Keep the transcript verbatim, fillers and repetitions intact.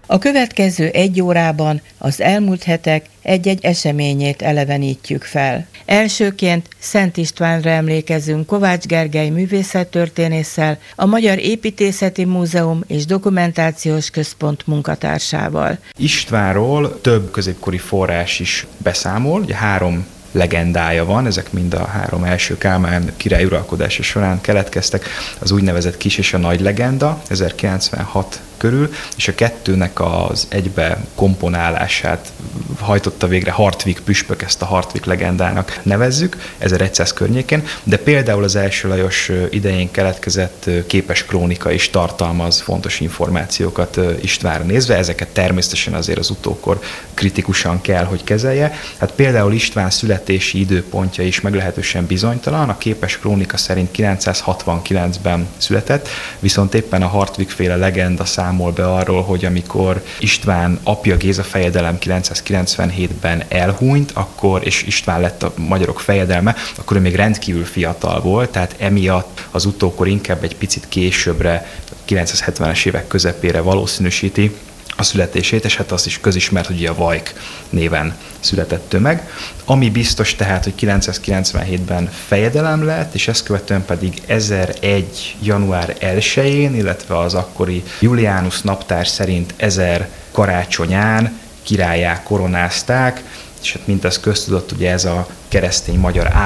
A következő egy órában az elmúlt hetek egy-egy eseményét elevenítjük fel. Elsőként Szent Istvánra emlékezünk Kovács Gergely művészettörténésszel, a Magyar Építészeti Múzeum és Dokumentációs Központ munkatársával. Istvánról több középkori forrás is beszámol, ugye három legendája van, ezek mind a három első Kálmán király uralkodása során keletkeztek, az úgynevezett kis és a nagy legenda ezerkilencszázkilencvenhat körül, és a kettőnek az egybe komponálását hajtotta végre Hartvig püspök, ezt a Hartvig legendának nevezzük, ezerszáz környékén, de például az első Lajos idején keletkezett képes krónika is tartalmaz fontos információkat Istvánra nézve, ezeket természetesen azért az utókor kritikusan kell, hogy kezelje. Hát például István születési időpontja is meglehetősen bizonytalan, a képes krónika szerint kilencszázhatvankilencben született, viszont éppen a Hartvig-féle legenda számol be arról, hogy amikor István apja Géza fejedelem kilencszázkilencvenhétben elhunyt, akkor, és István lett a magyarok fejedelme, akkor ő még rendkívül fiatal volt, tehát emiatt az utókor inkább egy picit későbbre, kilencszázhetvenes évek közepére valószínűsíti a születését, és hát az is közismert, hogy a Vajk néven született ő meg. Ami biztos tehát, hogy kilencszázkilencvenhétben fejedelem lett, és ezt követően pedig ezeregy. január elsején, illetve az akkori Julianus naptár szerint ezer karácsonyán királlyá koronázták, és hát mint az köztudott, ugye ez a keresztény magyar